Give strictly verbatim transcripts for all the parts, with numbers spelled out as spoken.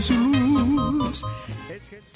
Su luz es Jesús.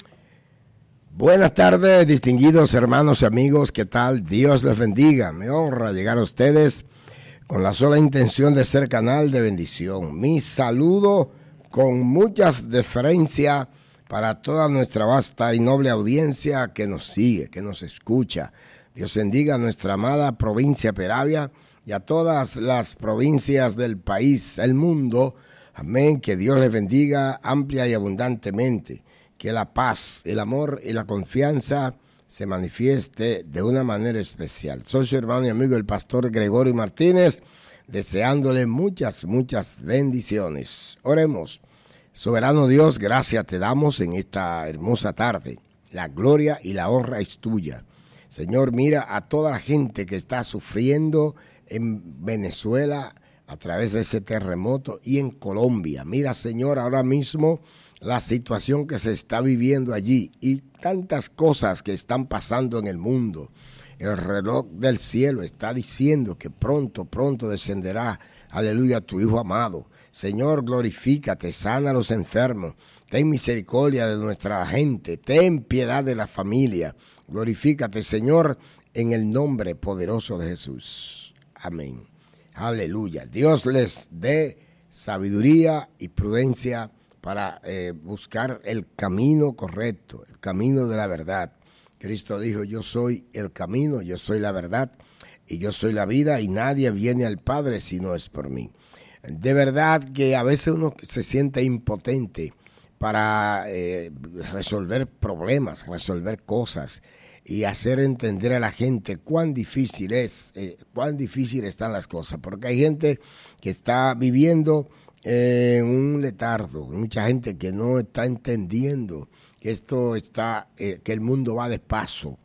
Buenas tardes, distinguidos hermanos y amigos, ¿qué tal? Dios les bendiga. Me honra llegar a ustedes con la sola intención de ser canal de bendición. Mi saludo con muchas deferencias para toda nuestra vasta y noble audiencia que nos sigue, que nos escucha. Dios bendiga a nuestra amada provincia Peravia y a todas las provincias del país, el mundo. Amén, que Dios les bendiga amplia y abundantemente. Que la paz, el amor y la confianza se manifieste de una manera especial. Soy su hermano y amigo el pastor Gregorio Martínez, deseándole muchas, muchas bendiciones. Oremos. Soberano Dios, gracias te damos en esta hermosa tarde. La gloria y la honra es tuya. Señor, mira a toda la gente que está sufriendo en Venezuela a través de ese terremoto y en Colombia. Mira, Señor, ahora mismo la situación que se está viviendo allí y tantas cosas que están pasando en el mundo. El reloj del cielo está diciendo que pronto, pronto descenderá, aleluya, tu Hijo amado. Señor, glorifícate, sana a los enfermos, ten misericordia de nuestra gente, ten piedad de la familia. Glorifícate, Señor, en el nombre poderoso de Jesús. Amén. Aleluya. Dios les dé sabiduría y prudencia para eh, buscar el camino correcto, el camino de la verdad. Cristo dijo, yo soy el camino, yo soy la verdad y yo soy la vida y nadie viene al Padre si no es por mí. De verdad que a veces uno se siente impotente para eh, resolver problemas, resolver cosas y hacer entender a la gente cuán difícil es, eh, cuán difícil están las cosas, porque hay gente que está viviendo en eh, un letardo, mucha gente que no está entendiendo que esto está, eh, que el mundo va de paso.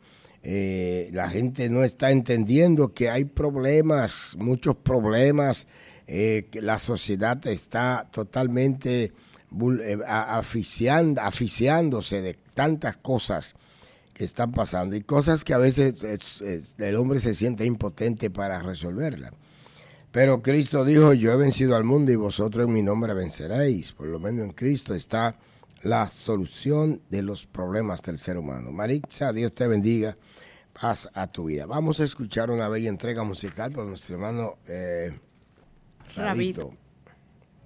Eh, la gente no está entendiendo que hay problemas, muchos problemas, eh, que la sociedad está totalmente eh, asfixiando, asfixiándose de tantas cosas que están pasando y cosas que a veces es, es, el hombre se siente impotente para resolverlas. Pero Cristo dijo, yo he vencido al mundo y vosotros en mi nombre venceréis. Por lo menos en Cristo está la solución de los problemas del ser humano. Maritza, Dios te bendiga. Paz a tu vida. Vamos a escuchar una bella entrega musical por nuestro hermano eh, Rabito. Rabito.